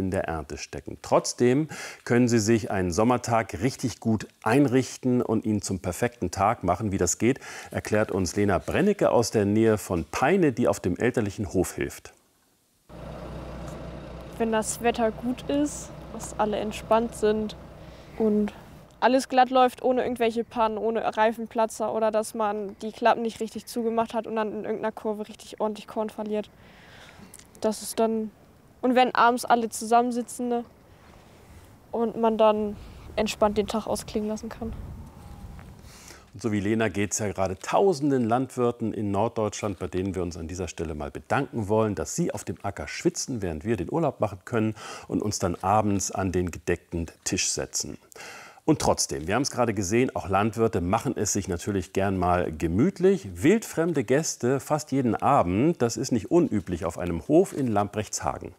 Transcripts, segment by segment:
in der Ernte stecken. Trotzdem können Sie sich einen Sommertag richtig gut einrichten und ihn zum perfekten Tag machen. Wie das geht, erklärt uns Lena Brennecke aus der Nähe von Peine, die auf dem elterlichen Hof hilft. Wenn das Wetter gut ist, dass alle entspannt sind und alles glatt läuft, ohne irgendwelche Pannen, ohne Reifenplatzer oder dass man die Klappen nicht richtig zugemacht hat und dann in irgendeiner Kurve richtig ordentlich Korn verliert. Das ist dann. Und wenn abends alle zusammensitzen, ne, und man dann entspannt den Tag ausklingen lassen kann. Und so wie Lena geht es ja gerade tausenden Landwirten in Norddeutschland, bei denen wir uns an dieser Stelle mal bedanken wollen, dass sie auf dem Acker schwitzen, während wir den Urlaub machen können und uns dann abends an den gedeckten Tisch setzen. Und trotzdem, wir haben es gerade gesehen, auch Landwirte machen es sich natürlich gern mal gemütlich. Wildfremde Gäste fast jeden Abend, das ist nicht unüblich auf einem Hof in Lambrechtshagen.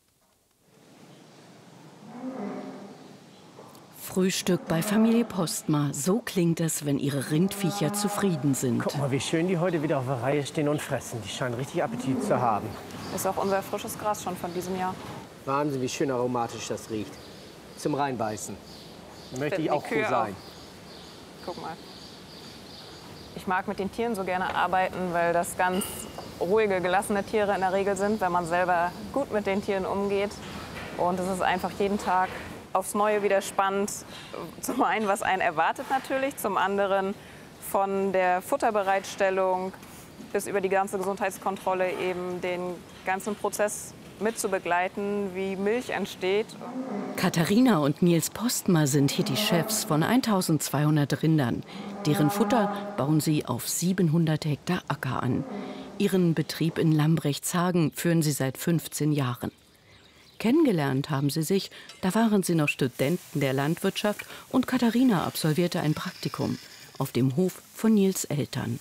Frühstück bei Familie Postma. So klingt es, wenn ihre Rindviecher zufrieden sind. Guck mal, wie schön die heute wieder auf der Reihe stehen und fressen. Die scheinen richtig Appetit zu haben. Ist auch unser frisches Gras schon von diesem Jahr. Wahnsinn, wie schön aromatisch das riecht. Zum Reinbeißen. Möchte ich auch so sein. Guck mal. Ich mag mit den Tieren so gerne arbeiten, weil das ganz ruhige, gelassene Tiere in der Regel sind, wenn man selber gut mit den Tieren umgeht. Und es ist einfach jeden Tag aufs Neue wieder spannend. Zum einen, was einen erwartet natürlich, zum anderen von der Futterbereitstellung bis über die ganze Gesundheitskontrolle eben den ganzen Prozess mitzubegleiten, wie Milch entsteht. Katharina und Nils Postma sind hier die Chefs von 1200 Rindern. Deren Futter bauen sie auf 700 Hektar Acker an. Ihren Betrieb in Lambrechtshagen führen sie seit 15 Jahren. Kennengelernt haben sie sich, da waren sie noch Studenten der Landwirtschaft und Katharina absolvierte ein Praktikum auf dem Hof von Nils Eltern.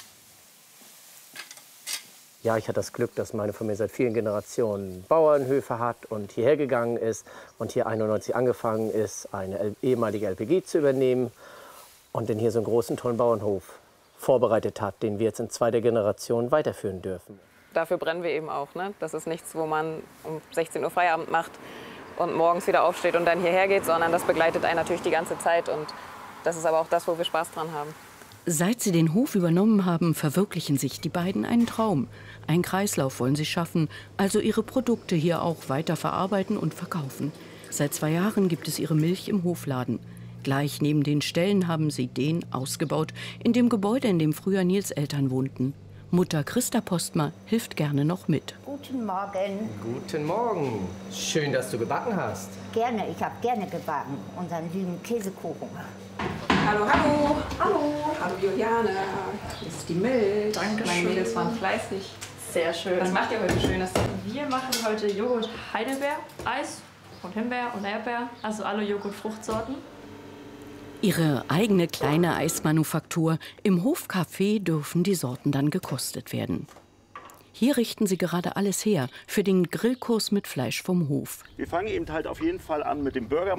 Ja, ich hatte das Glück, dass meine Familie seit vielen Generationen Bauernhöfe hat und hierher gegangen ist und hier 91 angefangen ist, eine ehemalige LPG zu übernehmen und dann hier so einen großen, tollen Bauernhof vorbereitet hat, den wir jetzt in zweiter Generation weiterführen dürfen. Dafür brennen wir eben auch. Ne? Das ist nichts, wo man um 16 Uhr Feierabend macht und morgens wieder aufsteht und dann hierher geht, sondern das begleitet einen natürlich die ganze Zeit. Und das ist aber auch das, wo wir Spaß dran haben. Seit sie den Hof übernommen haben, verwirklichen sich die beiden einen Traum. Einen Kreislauf wollen sie schaffen, also ihre Produkte hier auch weiter verarbeiten und verkaufen. Seit 2 Jahren gibt es ihre Milch im Hofladen. Gleich neben den Ställen haben sie den ausgebaut, in dem Gebäude, in dem früher Nils Eltern wohnten. Mutter Christa Postma hilft gerne noch mit. Guten Morgen. Guten Morgen. Schön, dass du gebacken hast. Gerne, ich habe gerne gebacken. Unseren lieben Käsekuchen. Hallo, hallo. Hallo. Hallo Juliane. Hier ist die Milch. Dankeschön. Meine Mädels waren fleißig. Sehr schön. Was macht ihr heute Schönes? Wir machen heute Joghurt Heidelbeer, Eis und Himbeer und Erdbeer, also alle Joghurt-Fruchtsorten. Ihre eigene kleine Eismanufaktur. Im Hofcafé dürfen die Sorten dann gekostet werden. Hier richten sie gerade alles her für den Grillkurs mit Fleisch vom Hof. Wir fangen eben halt auf jeden Fall an mit dem Burger.